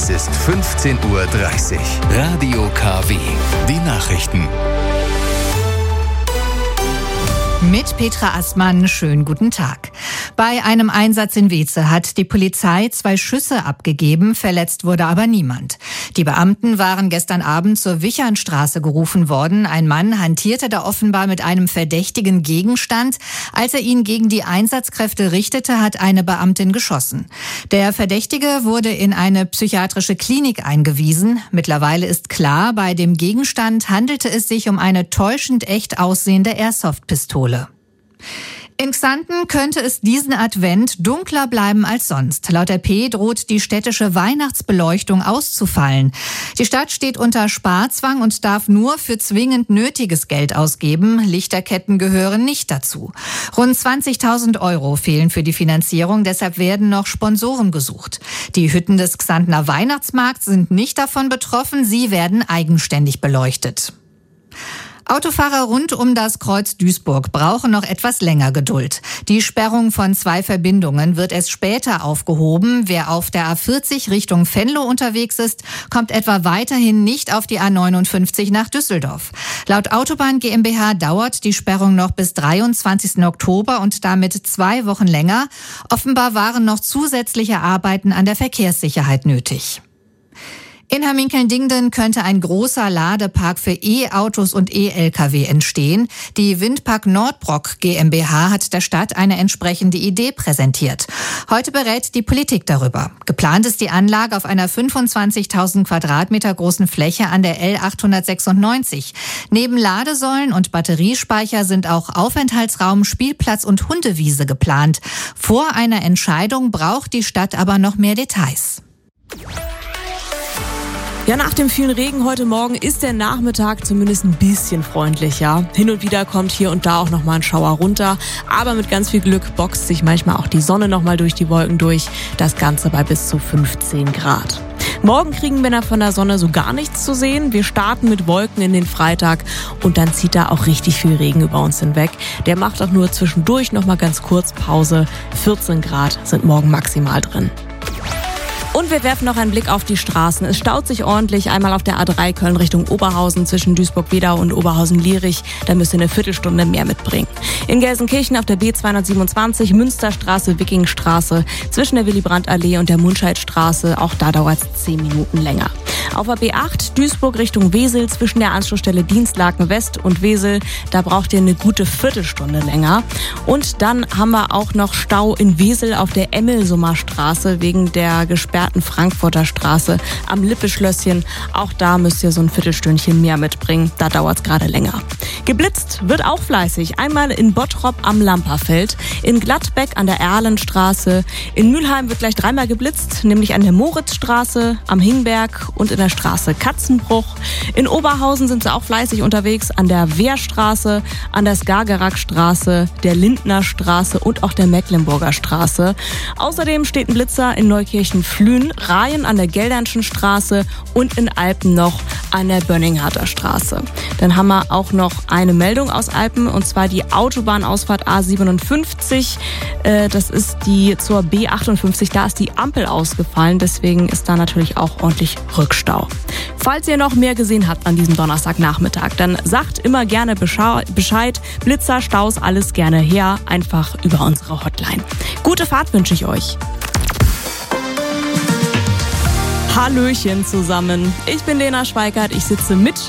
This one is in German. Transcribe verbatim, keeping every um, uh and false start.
Es ist fünfzehn Uhr dreißig. Radio K W. Die Nachrichten. Mit Petra Assmann, schönen guten Tag. Bei einem Einsatz in Weeze hat die Polizei zwei Schüsse abgegeben, verletzt wurde aber niemand. Die Beamten waren gestern Abend zur Wichernstraße gerufen worden. Ein Mann hantierte da offenbar mit einem verdächtigen Gegenstand. Als er ihn gegen die Einsatzkräfte richtete, hat eine Beamtin geschossen. Der Verdächtige wurde in eine psychiatrische Klinik eingewiesen. Mittlerweile ist klar, bei dem Gegenstand handelte es sich um eine täuschend echt aussehende Airsoft-Pistole. In Xanten könnte es diesen Advent dunkler bleiben als sonst. Laut der P droht die städtische Weihnachtsbeleuchtung auszufallen. Die Stadt steht unter Sparzwang und darf nur für zwingend nötiges Geld ausgeben. Lichterketten gehören nicht dazu. Rund zwanzigtausend Euro fehlen für die Finanzierung, deshalb werden noch Sponsoren gesucht. Die Hütten des Xantener Weihnachtsmarkts sind nicht davon betroffen, sie werden eigenständig beleuchtet. Autofahrer rund um das Kreuz Duisburg brauchen noch etwas länger Geduld. Die Sperrung von zwei Verbindungen wird erst später aufgehoben. Wer auf der A vierzig Richtung Venlo unterwegs ist, kommt etwa weiterhin nicht auf die A neunundfünfzig nach Düsseldorf. Laut Autobahn GmbH dauert die Sperrung noch bis dreiundzwanzigsten Oktober und damit zwei Wochen länger. Offenbar waren noch zusätzliche Arbeiten an der Verkehrssicherheit nötig. In Hamminkeln-Dingden könnte ein großer Ladepark für E-Autos und E-L K W entstehen. Die Windpark Nordbrock GmbH hat der Stadt eine entsprechende Idee präsentiert. Heute berät die Politik darüber. Geplant ist die Anlage auf einer fünfundzwanzigtausend Quadratmeter großen Fläche an der L achthundertsechsundneunzig. Neben Ladesäulen und Batteriespeicher sind auch Aufenthaltsraum, Spielplatz und Hundewiese geplant. Vor einer Entscheidung braucht die Stadt aber noch mehr Details. Ja, nach dem vielen Regen heute Morgen ist der Nachmittag zumindest ein bisschen freundlicher. Hin und wieder kommt hier und da auch nochmal ein Schauer runter. Aber mit ganz viel Glück boxt sich manchmal auch die Sonne nochmal durch die Wolken durch. Das Ganze bei bis zu fünfzehn Grad. Morgen kriegen wir von der Sonne so gar nichts zu sehen. Wir starten mit Wolken in den Freitag und dann zieht da auch richtig viel Regen über uns hinweg. Der macht auch nur zwischendurch nochmal ganz kurz Pause. vierzehn Grad sind morgen maximal drin. Und wir werfen noch einen Blick auf die Straßen. Es staut sich ordentlich. Einmal auf der A drei Köln Richtung Oberhausen zwischen Duisburg-Wedau und Oberhausen-Lierich. Da müsst ihr eine Viertelstunde mehr mitbringen. In Gelsenkirchen auf der B zweihundertsiebenundzwanzig Münsterstraße, Wikingstraße zwischen der Willy-Brandt-Allee und der Munscheidstraße. Auch da dauert es zehn Minuten länger. Auf der B acht Duisburg Richtung Wesel zwischen der Anschlussstelle Dienstlaken West und Wesel. Da braucht ihr eine gute Viertelstunde länger. Und dann haben wir auch noch Stau in Wesel auf der Emmelsummer Straße wegen der gesperrten Frankfurter Straße am Lippeschlösschen. Auch da müsst ihr so ein Viertelstündchen mehr mitbringen. Da dauert es gerade länger. Geblitzt wird auch fleißig. Einmal in Bottrop am Lamperfeld, in Gladbeck an der Erlenstraße. In Mülheim wird gleich dreimal geblitzt, nämlich an der Moritzstraße, am Hingberg und in der Straße Katzenbruch. In Oberhausen sind sie auch fleißig unterwegs an der Wehrstraße, an der Skagerrakstraße, der Lindnerstraße und auch der Mecklenburger Straße. Außerdem steht ein Blitzer in Neukirchen-Flühen, Rayen an der Geldernschen Straße und in Alpen noch an der Bönningharter Straße. Dann haben wir auch noch eine Meldung aus Alpen und zwar die Autobahnausfahrt A siebenundfünfzig. Äh, das ist die zur B achtundfünfzig. Da ist die Ampel ausgefallen, deswegen ist da natürlich auch ordentlich Rückstau. Falls ihr noch mehr gesehen habt an diesem Donnerstagnachmittag, dann sagt immer gerne Bescheid. Blitzer, Staus, alles gerne her. Einfach über unsere Hotline. Gute Fahrt wünsche ich euch. Hallöchen zusammen. Ich bin Lena Schweikert. Ich sitze mit